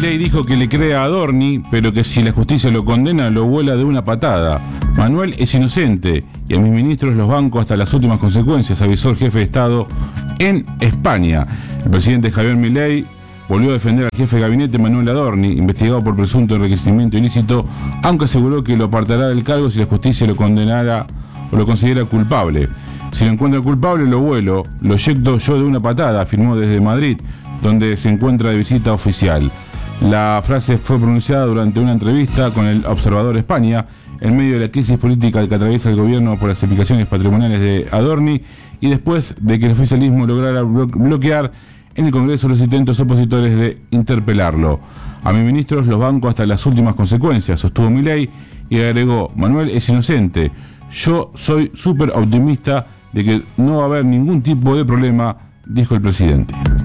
Milei dijo que le cree a Adorni, pero que si la justicia lo condena, lo vuela de una patada. Manuel es inocente y a mis ministros los banco hasta las últimas consecuencias, avisó el jefe de Estado en España. El presidente Javier Milei volvió a defender al jefe de gabinete Manuel Adorni, investigado por presunto enriquecimiento ilícito, aunque aseguró que lo apartará del cargo si la justicia lo condenara o lo considera culpable. Si lo encuentra culpable, lo vuelo, lo eyecto yo de una patada, afirmó desde Madrid, donde se encuentra de visita oficial. La frase fue pronunciada durante una entrevista con el Observador España, en medio de la crisis política que atraviesa el gobierno por las implicaciones patrimoniales de Adorni y después de que el oficialismo lograra bloquear en el Congreso los intentos opositores de interpelarlo. A mis ministros los banco hasta las últimas consecuencias, sostuvo Milei y agregó: Manuel es inocente. Yo soy súper optimista de que no va a haber ningún tipo de problema, dijo el presidente.